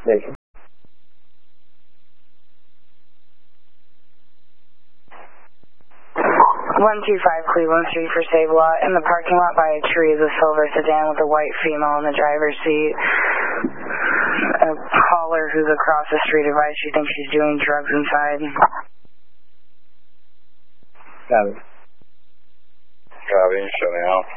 Station. 125 Cleveland Street for Save-A-Lot. In the parking lot by a tree is a silver sedan with a white female in the driver's seat. A caller who's across the street advised she thinks she's doing drugs inside. Copy. Copy, shut me out.